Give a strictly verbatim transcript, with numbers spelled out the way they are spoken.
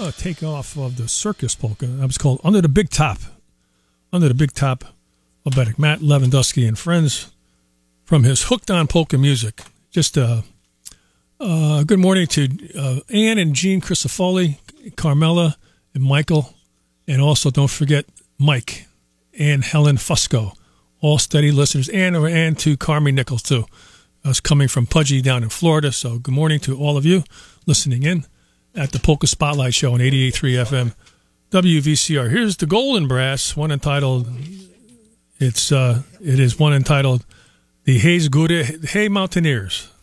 a takeoff of the circus polka. That was called Under the Big Top. Under the Big Top of Betic. Matt Lewandowski and friends from his Hooked on Polka Music. Just uh, uh, good morning to uh, Ann and Jean Crisafoli, Carmela and Michael, and also don't forget Mike and Helen Fusco, all steady listeners, and, and to Carmi Nichols, too. I was coming from Pudgy down in Florida, so good morning to all of you listening in at the Polka Spotlight Show on eighty-eight point three F M W V C R. Here's the Golden Brass, one entitled, it's uh, it is one entitled The Hayes Gute Hey Mountaineers.